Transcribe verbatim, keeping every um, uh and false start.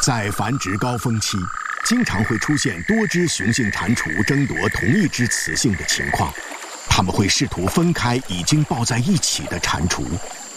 在繁殖高峰期，经常会出现多只雄性蟾蜍争夺同一只雌性的情况，它们会试图分开已经抱在一起的蟾蜍。